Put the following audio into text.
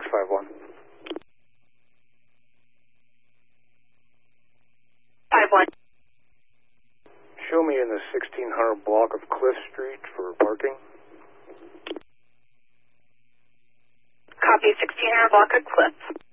651. 51. Show me in the 1600 block of Cliff Street for parking. Copy 1600 block of Cliff.